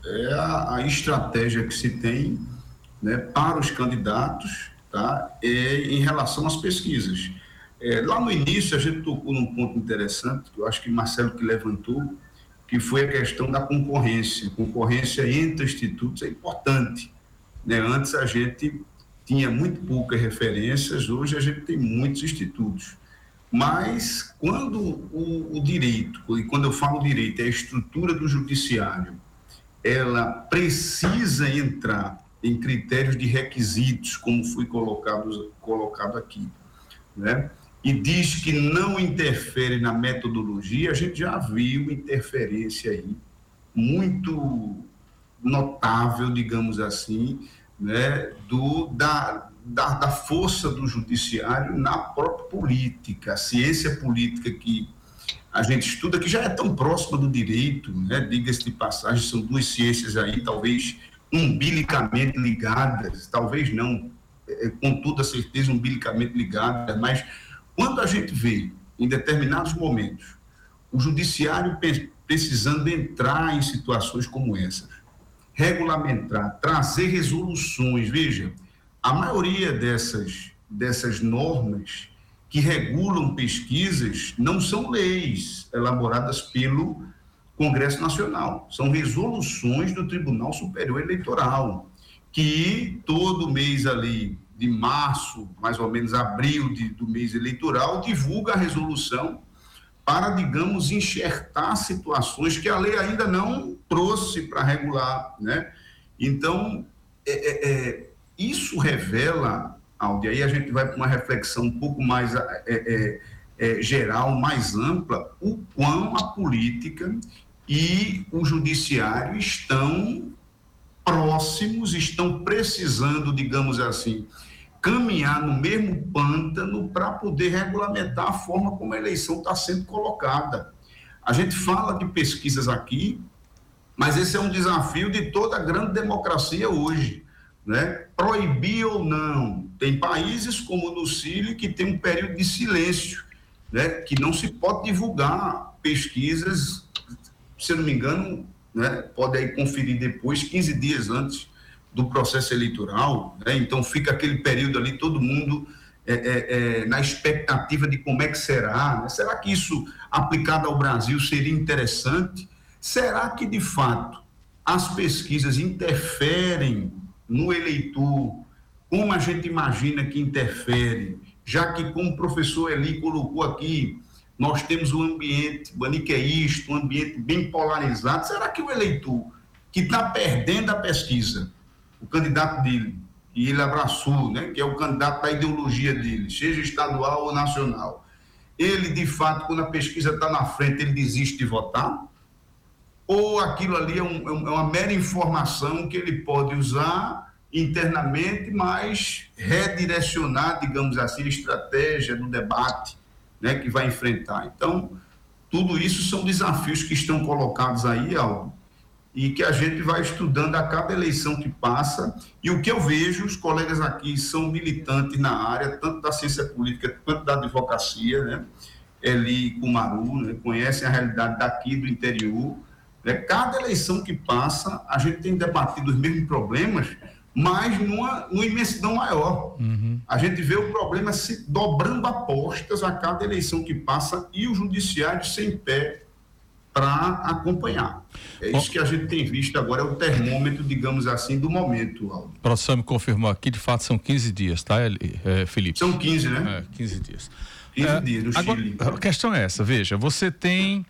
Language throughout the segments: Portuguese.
é a estratégia que se tem, né, para os candidatos, tá, em relação às pesquisas. Lá no início a gente tocou num ponto interessante, que eu acho que Marcelo que levantou, que foi a questão da concorrência. Concorrência entre institutos é importante, né? Antes a gente tinha muito poucas referências, hoje a gente tem muitos institutos. Mas quando o direito, e quando eu falo direito, é a estrutura do judiciário, ela precisa entrar em critérios de requisitos, como foi colocado aqui, né? E diz que não interfere na metodologia, a gente já viu interferência aí, muito notável, digamos assim, né, da força do judiciário na própria política, a ciência política que a gente estuda, que já é tão próxima do direito, né, diga-se de passagem, são duas ciências aí, talvez umbilicamente ligadas, talvez não, com toda certeza umbilicamente ligadas, mas quando a gente vê, em determinados momentos, o judiciário precisando entrar em situações como essas, regulamentar, trazer resoluções, veja, a maioria dessas normas que regulam pesquisas não são leis elaboradas pelo Congresso Nacional, são resoluções do Tribunal Superior Eleitoral, que todo mês ali de março, mais ou menos abril do mês eleitoral, divulga a resolução para, digamos, enxertar situações que a lei ainda não trouxe para regular, né? Então, isso revela, Aldi, aí a gente vai para uma reflexão um pouco mais geral, mais ampla, o quão a política e o judiciário estão próximos, estão precisando, digamos assim, caminhar no mesmo pântano para poder regulamentar a forma como a eleição está sendo colocada. A gente fala de pesquisas aqui, mas esse é um desafio de toda a grande democracia hoje, né? Proibir ou não. Tem países como no Chile que tem um período de silêncio, né? Que não se pode divulgar pesquisas, se eu não me engano, né? Pode aí conferir depois, 15 dias antes do processo eleitoral, né? Então fica aquele período ali, todo mundo na expectativa de como é que será, né? Será que isso aplicado ao Brasil seria interessante? Será que de fato as pesquisas interferem no eleitor como a gente imagina que interfere, já que, como o professor Eli colocou aqui, nós temos um ambiente maniqueísta, um ambiente bem polarizado? Será que o eleitor que está perdendo a pesquisa, o candidato dele, que ele abraçou, né, que é o candidato da ideologia dele, seja estadual ou nacional, ele, de fato, quando a pesquisa está na frente, ele desiste de votar? Ou aquilo ali é uma mera informação que ele pode usar internamente, mas redirecionar, digamos assim, a estratégia do debate, né, que vai enfrentar? Então, tudo isso são desafios que estão colocados aí, Aldo, e que a gente vai estudando a cada eleição que passa. E o que eu vejo, os colegas aqui são militantes na área, tanto da ciência política quanto da advocacia, né? Eli Kumaru, né? Conhecem a realidade daqui do interior, né? Cada eleição que passa, a gente tem debatido os mesmos problemas, mas numa imensidão maior. Uhum. A gente vê o problema se dobrando apostas a cada eleição que passa e o judiciário sem pé para acompanhar. É isso que a gente tem visto agora, é o termômetro, digamos assim, do momento, Aldo. O professor me confirmou aqui, de fato são 15 dias, tá, Felipe? São 15, né? 15 dias. 15 dias no agora, Chile. A questão é essa, veja, você tem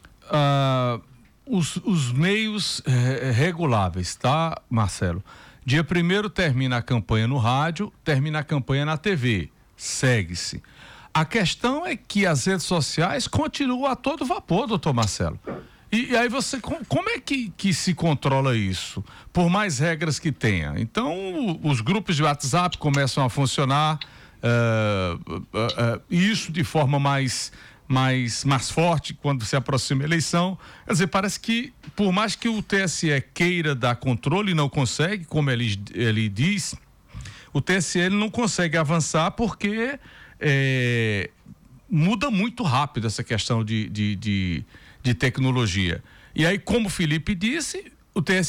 os meios reguláveis, tá, Marcelo? Dia 1º termina a campanha no rádio, termina a campanha na TV, segue-se. A questão é que as redes sociais continuam a todo vapor, doutor Marcelo. E aí você, como é que se controla isso? Por mais regras que tenha. Então, os grupos de WhatsApp começam a funcionar, isso de forma mais forte quando se aproxima a eleição. Quer dizer, parece que, por mais que o TSE queira dar controle, não consegue, como ele diz, o TSE ele não consegue avançar porque muda muito rápido essa questão de tecnologia. E aí, como o Felipe disse, o TSE